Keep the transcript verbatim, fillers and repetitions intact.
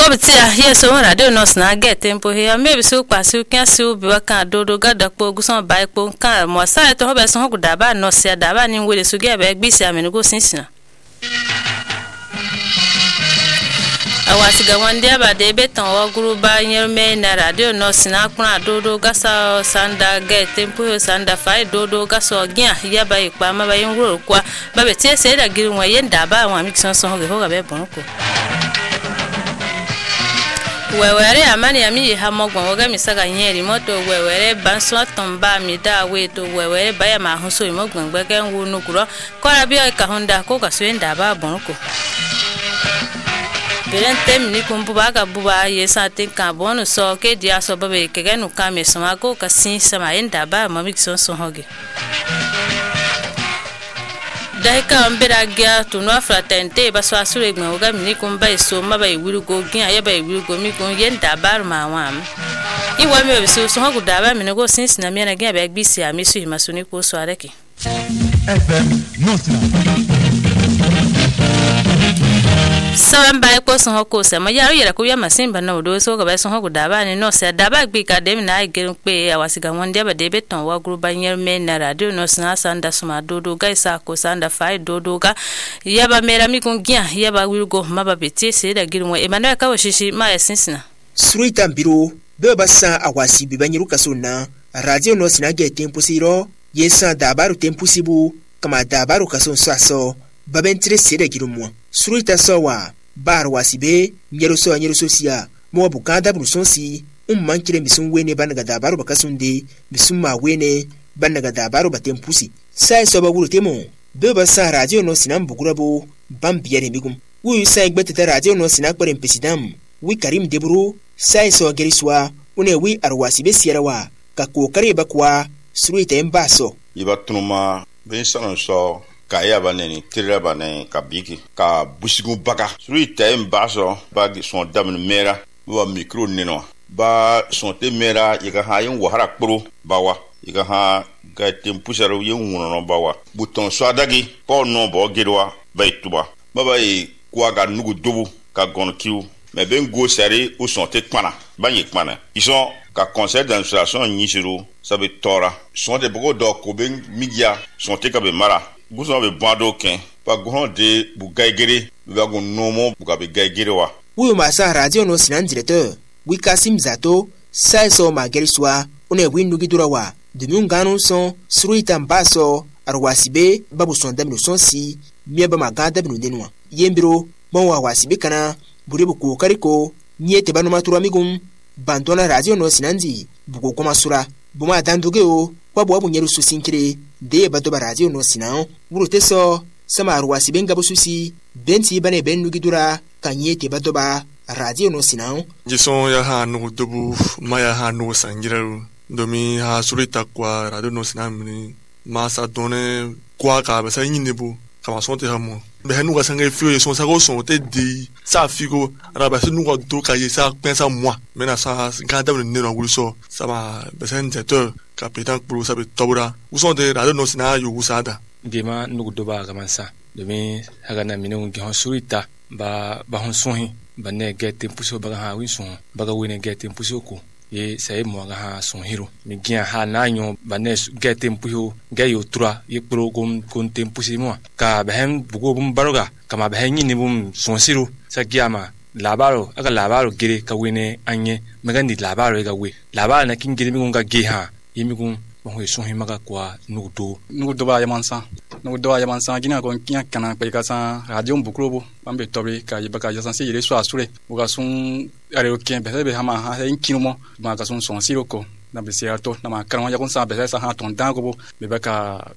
Wabatia yeso radio nos na get tempo here maybe so kwasu kan so bi waka dodo gada po guson bai po kan mo sai to hobe so hoguda ba no sia da ba ni wele so ge ba gbisi amene go sinsina awasiga wande ba de beton wa guruba nyerme na radio nos na kuna dodo gasa sanda get tempo sanda fai dodo gaso gya ya ba ipa ma ba yin wuro kwa ba be tie se da girin wa yenda ba wa mixon so hoge hoga be bonko wewere amani ami hamogwan oga misaga nyeri moto wewere banso tomba mi da weto wewere baya ma hunso imogwan gbege nwu nukuro kora bi ka honda ko ka swenda ba bonko berente mini kumbu ba ka buba yesa tin ka bonu so ke dia so babe kege nu ka me so ko ka sin sama enda ba mami so so hoge Daika ambera gya tunwa fratente baso asure gwa oga mini kumba iso maba iwiru go gya yaba iwiru go mi gon yenda bar ma wam iwa me biso so hogu daba mini go since na me na gya ba gbisi amisu himasuni ko so areki F M Notna Sawan bai ko so hoko se ma yaro yera ko ya masimba na odo so ga ba so hogu daba ni no se daba gbi ka dem na igerin pe awasiga wonde ba de beton wa group banyer me na radio no sna sanda suma dodo ga isa ko sanda fai dodo ga yaba mera mi kun gya yaba wilgo maba beti se da girin wa Emmanuel ka washishi ma esinsina Suita mbiro be basa awasi bi banyiru kasona radio no sna ge tempo siro yesa dabaru tempo sibu kama dabaru kason saso babentre se da girin mo Suita sowa bar wasibe nyero so nyero sosia mo bukanda brusonsi um mankire misun wene banaga dabaru bakasunde misun ma wene banaga dabaru batempusi sai so ba wuro temo be ba sa radio no sinan bugurabo bam biyare migum wu sai gbete radio no sinan kwaren president wi Karim Debro sai so geriswa une wi arwasibe siarawa ka kokare bakwa Suita embaso ibatunuma ben sanon so Kaya baneni tira baneni kabiki ka busigu baka Suita embaso ba son dam mera wa micro nino ba son te mera yika ha yin wahara kporo bawa yika ha ga tempusaro yin wono bawa buton so adagi ko no bo gedwa baituba baba yi kwa ga nugu dobu ka gon kiu me ben go sari o son te kpana ba yi kpana ison ka conseil d'administration nyisiro sabe tora son de bogo do ko ben migia son te ka be mara Buso be bando ken pa gon de bu gaigere ba gon nomo bu ka be gaigere wa Uyo masa radio no sinan directeur wi Kasim Zato sai so mageriswa une windu gidura wa dumunganu son Suita mbaso arwasibe babu son damno son si mieba maganda binu denwa yembiro bon wa wasibe kana buribu ko kariko nyete banu matura migum bantona radio no sinanzi buko koma sura buma dandugeo kwa bo bunyeru susinkire de bato ba radio no sinan wurote so sama arwasibe ngabo susi benti bane bennu gidura kanyete bato ba radio no sinan jison ya ha no dobu maya ha no sangiru domi ha Suita kwa radio no sinan ni masa done kwa ka ba sa nyinibu kama sonte hamo be hanu ga sanga fio son sa go son te di sa figo raba se nu go do ka yesa pensa moi mena sa ga da ne no gulso sa ba be sen directeur capitaine pour sa be tobura où sont des radio no sina yu usada bima nu do ba ga mansa domi haga na minu gi hon Suita ba ba hon sonhi ba ne get tempuso ba ha wi son ba ga wi ne get tempuso ko ye sai mo ga ha son hero mi gia ha na nyo bane get tempuho ga yo tura ye pro gon kon tempusi mo ka behem bugo bum baroga kama behem ni bum son siro sa giama labaro aga labaro gire ka wene anye megandi labaro ga we labaro na kin gire mi gon ga ge ha yimi gon mo son hi maga kwa nudo nudo ba yamansa nudo ba yamansa gina gon kinya kana pe ka sa radio bukrobo bambe tobe ka yibaka ya sanse yire so asure buga sun are okin be be hama ha en kinumo ma ka sun son siroko na be siato na ma kan ya kon sa be sa ha ton dango be be ka